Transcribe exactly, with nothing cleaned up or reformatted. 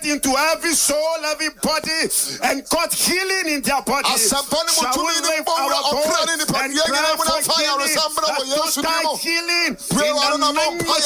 into every soul, every body, and got healing in their body. Shall we lift our voice and cry for healing, a total healing in the name